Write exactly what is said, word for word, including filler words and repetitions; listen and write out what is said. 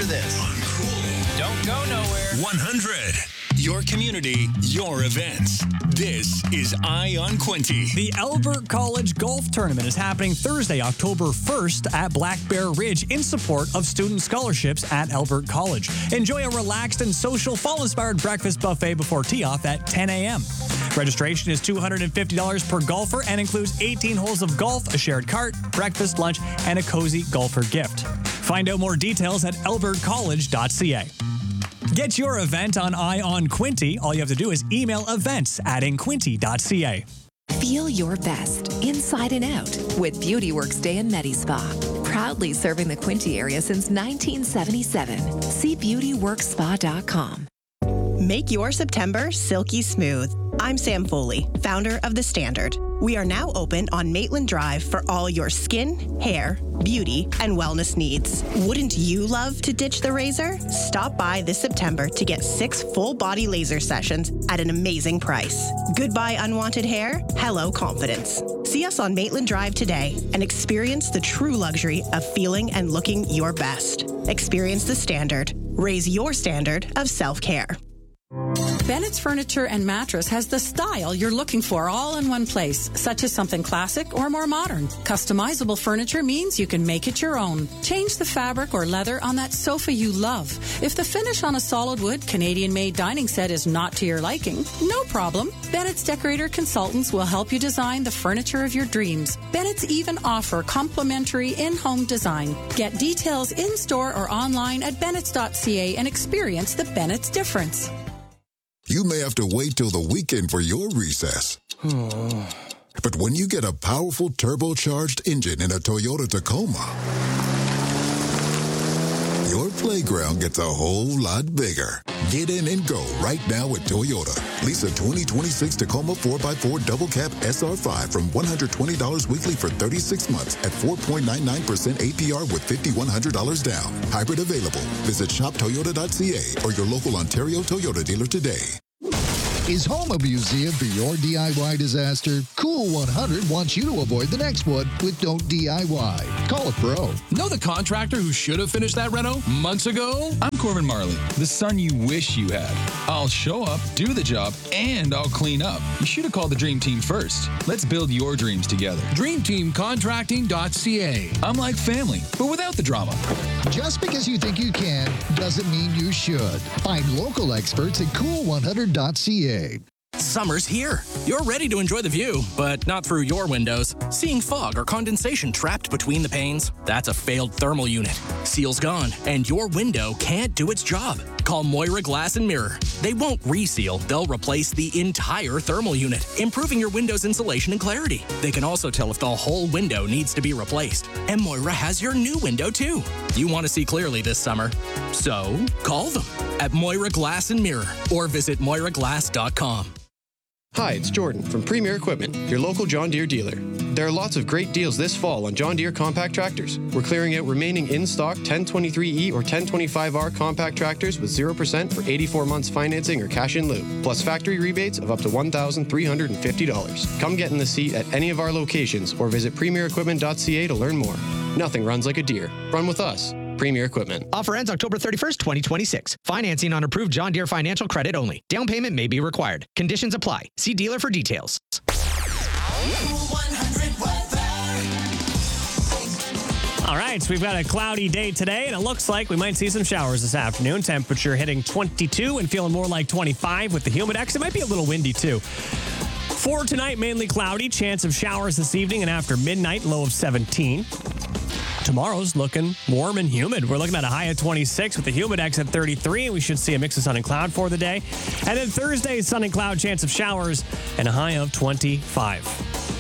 this. Uncool. Don't go nowhere. one hundred. Your community, your events. This is Eye on Quinte. The Elbert College Golf Tournament is happening Thursday, October first at Black Bear Ridge in support of student scholarships at Elbert College. Enjoy a relaxed and social fall-inspired breakfast buffet before tee-off at ten a.m. Registration is two hundred fifty dollars per golfer and includes eighteen holes of golf, a shared cart, breakfast, lunch, and a cozy golfer gift. Find out more details at elbert college dot c a. Get your event on Eye on Quinte. All you have to do is email events at inquinte dot c a. Feel your best inside and out with Beauty Works Day in Medi-Spa. Proudly serving the Quinte area since nineteen seventy-seven. See beauty works spa dot com. Make your September silky smooth. I'm Sam Foley, founder of The Standard. We are now open on Maitland Drive for all your skin, hair, beauty, and wellness needs. Wouldn't you love to ditch the razor? Stop by this September to get six full-body laser sessions at an amazing price. Goodbye unwanted hair, hello confidence. See us on Maitland Drive today and experience the true luxury of feeling and looking your best. Experience The Standard. Raise your standard of self-care. Bennett's Furniture and Mattress has the style you're looking for all in one place, such as something classic or more modern. Customizable furniture means you can make it your own. Change the fabric or leather on that sofa you love. If the finish on a solid wood Canadian-made dining set is not to your liking, no problem. Bennett's Decorator Consultants will help you design the furniture of your dreams. Bennett's even offer complimentary in-home design. Get details in-store or online at bennetts dot c a and experience the Bennett's difference. You may have to wait till the weekend for your recess. But when you get a powerful turbocharged engine in a Toyota Tacoma, your playground gets a whole lot bigger. Get in and go right now at Toyota. Lease a twenty twenty-six Tacoma four by four Double Cab S R five from one hundred twenty dollars weekly for thirty-six months at four point nine nine percent A P R with five thousand one hundred dollars down. Hybrid available. Visit shop toyota dot c a or your local Ontario Toyota dealer today. Is home a museum for your D I Y disaster? Cool one hundred wants you to avoid the next one with Don't D I Y. Call a pro. Know the contractor who should have finished that reno months ago? I'm Corbin Marley, the son you wish you had. I'll show up, do the job, and I'll clean up. You should have called the Dream Team first. Let's build your dreams together. dream team contracting dot c a. I'm like family, but without the drama. Just because you think you can doesn't mean you should. Find local experts at cool one hundred dot c a. Summer's here. You're ready to enjoy the view, but not through your windows. Seeing fog or condensation trapped between the panes? That's a failed thermal unit. Seal's gone, and your window can't do its job. Call Moira Glass and Mirror. They won't reseal, they'll replace the entire thermal unit, improving your window's insulation and clarity. They can also tell if the whole window needs to be replaced. And Moira has your new window too. You want to see clearly this summer? So, call them at Moira Glass and Mirror or visit moira glass dot com. Hi, it's Jordan from Premier Equipment, your local John Deere dealer. There are lots of great deals this fall on John Deere compact tractors. We're clearing out remaining in-stock ten twenty-three E or ten twenty-five R compact tractors with zero percent for eighty-four months financing or cash in lieu, plus factory rebates of up to one thousand three hundred fifty dollars. Come get in the seat at any of our locations or visit premier equipment dot c a to learn more. Nothing runs like a Deere. Run with us. Premier Equipment. Offer ends October thirty-first, twenty twenty-six. Financing on approved John Deere financial credit only. Down payment may be required. Conditions apply. See dealer for details. All right, so we've got a cloudy day today, and it looks like we might see some showers this afternoon. Temperature hitting twenty-two and feeling more like twenty-five with the Humidex. It might be a little windy, too. For tonight, mainly cloudy. Chance of showers this evening and after midnight, low of seventeen. Tomorrow's looking warm and humid. We're looking at a high of twenty-six with the Humidex at thirty-three. We should see a mix of sun and cloud for the day. And then Thursday, sun and cloud, chance of showers, and a high of twenty-five.